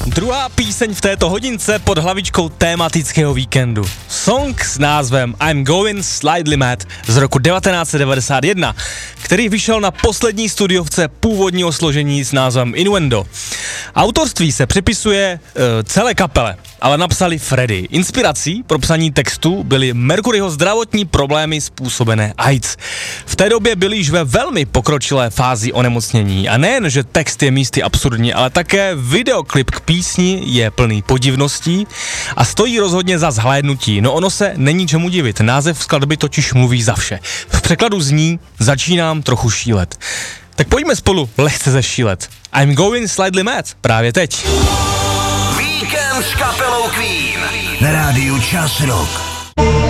Druhá píseň v této hodince pod hlavičkou tematického víkendu. Song s názvem I'm Going Slightly Mad z roku 1991, který vyšel na poslední studiovce původního složení s názvem Innuendo. Autorství se připisuje celé kapele, ale napsali Freddy. Inspirací pro psaní textu byly Mercuryho zdravotní problémy způsobené AIDS. V té době byl již ve velmi pokročilé fázi onemocnění a nejen, že text je místy absurdní, ale také videoklip k písni je plný podivností a stojí rozhodně za zhlédnutí. No ono se není čemu divit, název skladby totiž mluví za vše. V překladu zní Začínám trochu šílet. Tak pojďme spolu lehce zešílet. I'm Going Slightly Mad právě teď. Víkend s kapelou Queen na rádiu Čas Rock.